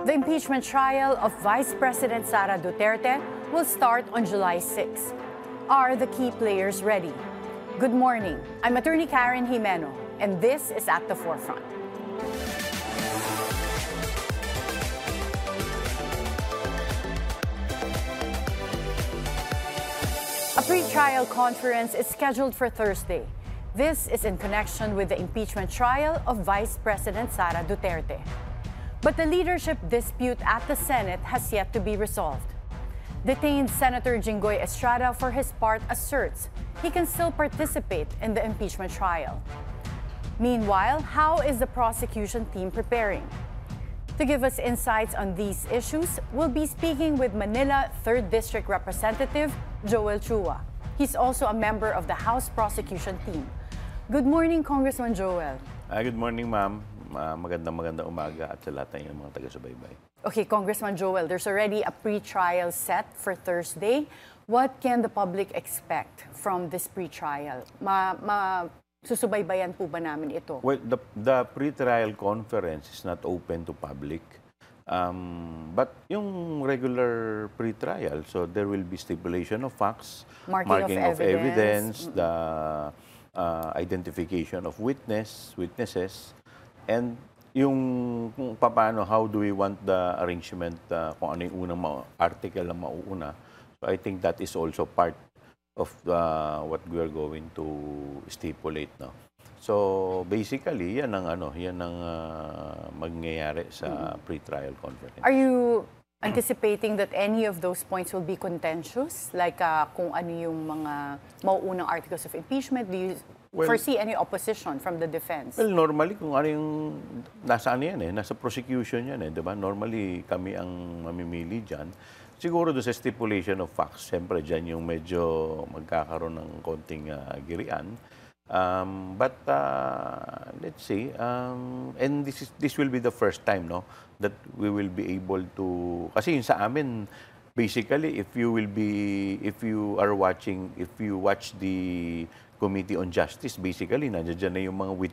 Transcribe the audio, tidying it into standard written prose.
The impeachment trial of Vice President Sara Duterte will start on July 6. Are the key players ready? Good morning. I'm Attorney Karen Jimeno, and this is At the Forefront. A pre-trial conference is scheduled for Thursday. This is in connection with the impeachment trial of Vice President Sara Duterte. But the leadership dispute at the Senate has yet to be resolved. Detained Senator Jinggoy Estrada, for his part, asserts he can still participate in the impeachment trial. Meanwhile, how is the prosecution team preparing? To give us insights on these issues, we'll be speaking with Manila 3rd District Representative Joel Chua. He's also a member of the House prosecution team. Good morning, Congressman Joel. Good morning, ma'am. Magandang umaga at sa lahat ng mga taga-subaybay. Okay, Congressman Joel, there's already a pre-trial set for Thursday. What can the public expect from this pre-trial? Susubaybayan po ba namin ito? Well, the pre-trial conference is not open to public. But yung regular pre-trial, so there will be stipulation of facts, marking of evidence, the identification of witnesses, and yung kung paano, how do we want the arrangement, kung ano yung unang article na mauuna. So I think that is also part of what we are going to stipulate. No? So basically, yan ang mangyayari sa pre-trial conference. Are you anticipating that any of those points will be contentious? Like kung ano yung mga mauunang articles of impeachment? Do you foresee any opposition from the defense? Well, normally, kung ano yung nasa prosecution yan diba? Normally, kami ang mamimili dyan. Siguro doon sa stipulation of facts, siyempre dyan yung medyo magkakaroon ng konting girian. But let's see, and this will be the first time, no, that we will be able to, kasi yung sa amin, basically, if you watch the Committee on Justice, basically, nandiyan na yung mga